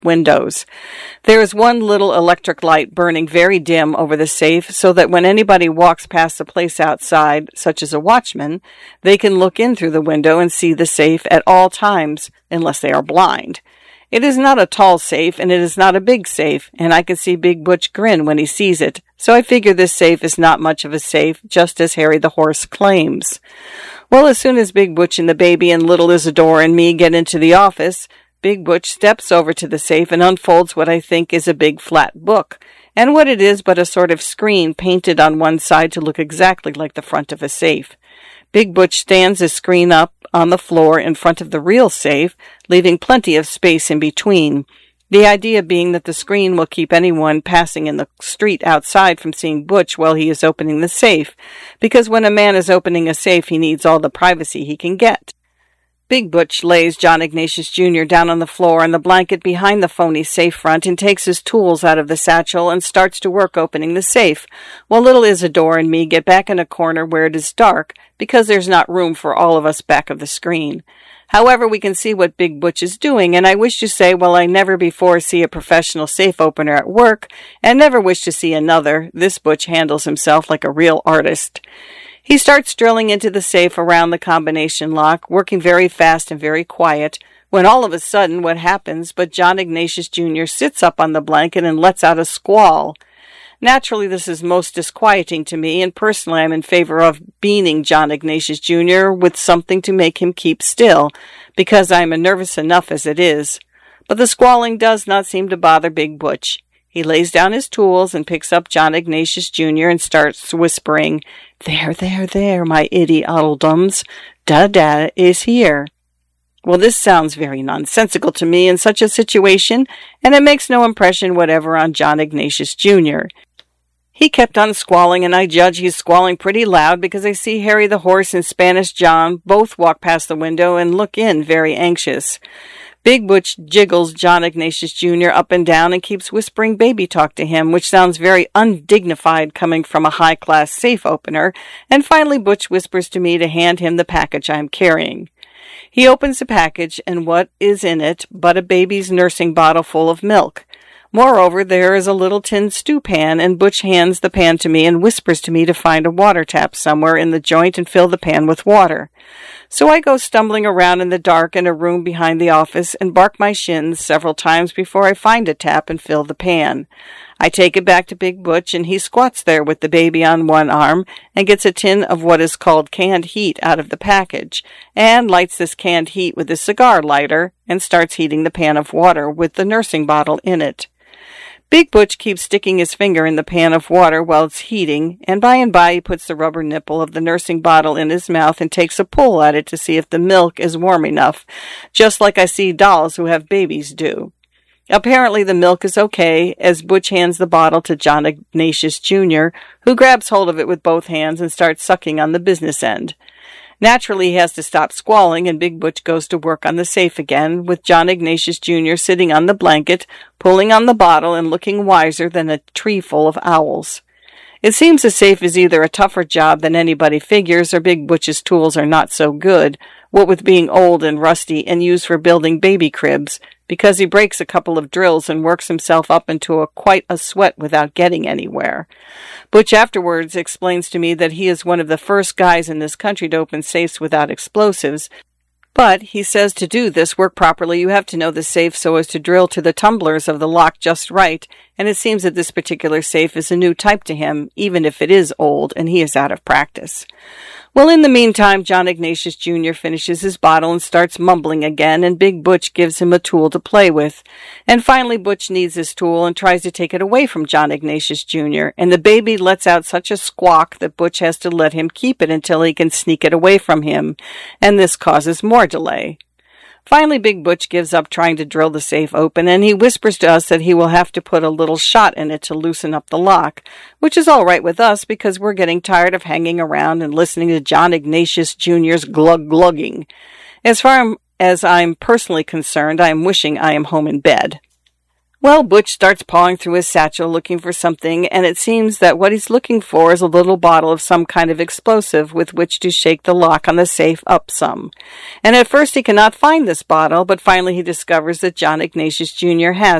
windows. There is one little electric light burning very dim over the safe so that when anybody walks past the place outside, such as a watchman, they can look in through the window and see the safe at all times, unless they are blind. It is not a tall safe, and it is not a big safe, and I can see Big Butch grin when he sees it, so I figure this safe is not much of a safe, just as Harry the Horse claims. Well, as soon as Big Butch and the baby and little Isidore and me get into the office, Big Butch steps over to the safe and unfolds what I think is a big flat book, and what it is but a sort of screen painted on one side to look exactly like the front of a safe. Big Butch stands the screen up on the floor in front of the real safe, leaving plenty of space in between. The idea being that the screen will keep anyone passing in the street outside from seeing Butch while he is opening the safe, because when a man is opening a safe, he needs all the privacy he can get. Big Butch lays John Ignatius Jr. down on the floor on the blanket behind the phony safe front and takes his tools out of the satchel and starts to work opening the safe, while little Isidore and me get back in a corner where it is dark, because there's not room for all of us back of the screen. However, we can see what Big Butch is doing, and I wish to say, while I never before see a professional safe opener at work, and never wish to see another, this Butch handles himself like a real artist. He starts drilling into the safe around the combination lock, working very fast and very quiet, when all of a sudden, what happens but John Ignatius Jr. sits up on the blanket and lets out a squall. Naturally, this is most disquieting to me, and personally I'm in favor of beaning John Ignatius Jr. with something to make him keep still, because I am nervous enough as it is. But the squalling does not seem to bother Big Butch. He lays down his tools and picks up John Ignatius Jr. and starts whispering, There, my idioddledums. Da-da is here." Well, this sounds very nonsensical to me in such a situation, and it makes no impression whatever on John Ignatius Jr. He kept on squalling, and I judge he's squalling pretty loud because I see Harry the Horse and Spanish John both walk past the window and look in very anxious. Big Butch jiggles John Ignatius Jr. up and down and keeps whispering baby talk to him, which sounds very undignified coming from a high-class safe opener, and finally Butch whispers to me to hand him the package I am carrying. He opens the package, and what is in it but a baby's nursing bottle full of milk. Moreover, there is a little tin stew pan, and Butch hands the pan to me and whispers to me to find a water tap somewhere in the joint and fill the pan with water. So I go stumbling around in the dark in a room behind the office and bark my shins several times before I find a tap and fill the pan. I take it back to Big Butch, and he squats there with the baby on one arm and gets a tin of what is called canned heat out of the package, and lights this canned heat with his cigar lighter and starts heating the pan of water with the nursing bottle in it. Big Butch keeps sticking his finger in the pan of water while it's heating, and by he puts the rubber nipple of the nursing bottle in his mouth and takes a pull at it to see if the milk is warm enough, just like I see dolls who have babies do. Apparently the milk is okay, as Butch hands the bottle to John Ignatius Jr., who grabs hold of it with both hands and starts sucking on the business end. Naturally, he has to stop squalling, and Big Butch goes to work on the safe again, with John Ignatius Jr. sitting on the blanket, pulling on the bottle and looking wiser than a tree full of owls. It seems the safe is either a tougher job than anybody figures, or Big Butch's tools are not so good, what with being old and rusty and used for building baby cribs, because he breaks a couple of drills and works himself up into quite a sweat without getting anywhere. Butch afterwards explains to me that he is one of the first guys in this country to open safes without explosives, but he says to do this work properly you have to know the safe so as to drill to the tumblers of the lock just right, and it seems that this particular safe is a new type to him, even if it is old and he is out of practice. Well, in the meantime, John Ignatius Jr. finishes his bottle and starts mumbling again, and Big Butch gives him a tool to play with. And finally, Butch needs this tool and tries to take it away from John Ignatius Jr., and the baby lets out such a squawk that Butch has to let him keep it until he can sneak it away from him, and this causes more delay. Finally, Big Butch gives up trying to drill the safe open, and he whispers to us that he will have to put a little shot in it to loosen up the lock, which is all right with us because we're getting tired of hanging around and listening to John Ignatius Jr.'s glug-glugging. As far as I'm personally concerned, I am wishing I am home in bed. Well, Butch starts pawing through his satchel looking for something, and it seems that what he's looking for is a little bottle of some kind of explosive with which to shake the lock on the safe up some. And at first he cannot find this bottle, but finally he discovers that John Ignatius Jr. has